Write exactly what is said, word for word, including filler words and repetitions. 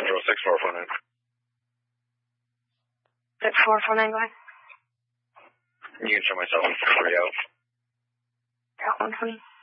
zero six four four nine. Six four four nine, go ahead. You can show myself three out. Got one twenty.